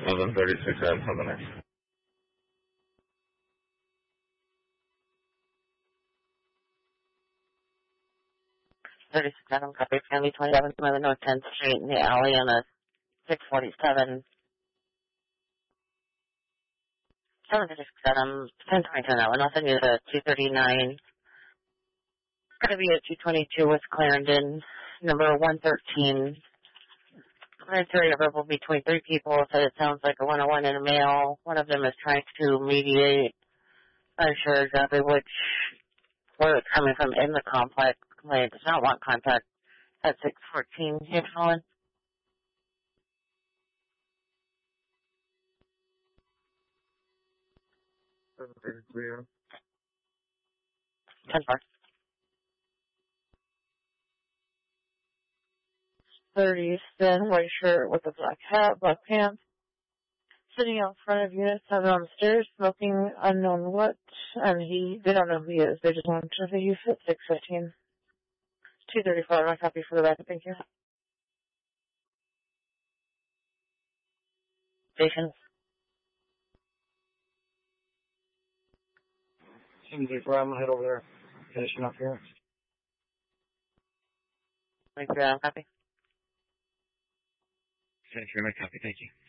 11:36 for the next. 36 Adam, copy. Family 27 from the North 10th Street in the alley on a 647. 736 Adam, 1022 on that one. I'll send you the 239. It's going to be at 222 West Clarendon, number 113. Planetary verbal between three people. So it sounds like a one-on-one and a male. One of them is trying to mediate. I'm not sure exactly where it's coming from in the complex. Complaint does not want contact at 614. Hey, Colin. 7:33. 10-4. 30, thin, white shirt with a black hat, black pants. Sitting out front of unit 7 on the stairs, smoking unknown what, and they don't know who he is. They just want to know you fit 615. 234, my copy for the record, thank you. Station. 734, I'm gonna head over there, finishing up here. Thank you, copy. Thank you, my copy, thank you.